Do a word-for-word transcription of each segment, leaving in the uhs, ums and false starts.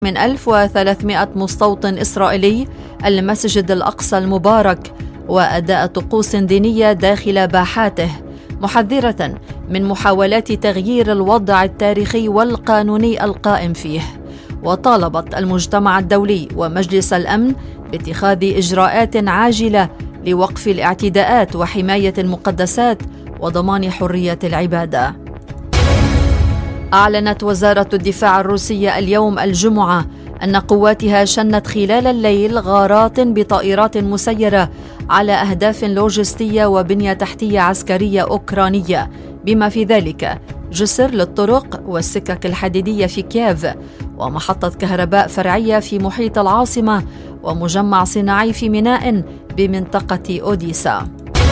من ألف وثلاثمائة مستوطن إسرائيلي المسجد الأقصى المبارك وأداء طقوس دينية داخل باحاته، محذرة من محاولات تغيير الوضع التاريخي والقانوني القائم فيه. وطالبت المجتمع الدولي ومجلس الأمن باتخاذ إجراءات عاجلة لوقف الاعتداءات وحماية المقدسات وضمان حرية العبادة. أعلنت وزارة الدفاع الروسية اليوم الجمعة أن قواتها شنت خلال الليل غارات بطائرات مسيرة على أهداف لوجستية وبنية تحتية عسكرية أوكرانية، بما في ذلك جسر للطرق والسكك الحديدية في كييف، ومحطة كهرباء فرعية في محيط العاصمة، ومجمع صناعي في ميناء بمنطقة أوديسا.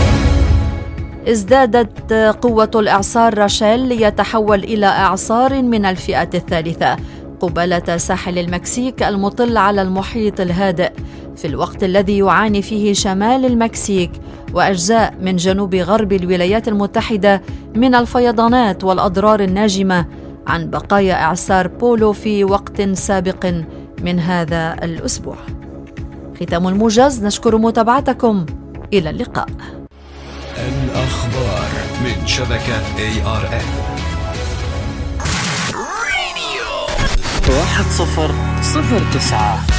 ازدادت قوة الإعصار راشيل ليتحول إلى إعصار من الفئة الثالثة قبالة ساحل المكسيك المطل على المحيط الهادئ، في الوقت الذي يعاني فيه شمال المكسيك وأجزاء من جنوب غرب الولايات المتحدة من الفيضانات والأضرار الناجمة عن بقايا إعصار بولو في وقت سابق من هذا الأسبوع. ختام الموجز، نشكر متابعتكم، إلى اللقاء. الأخبار من شبكة إيه آر إم واحد صفر صفر تسعة.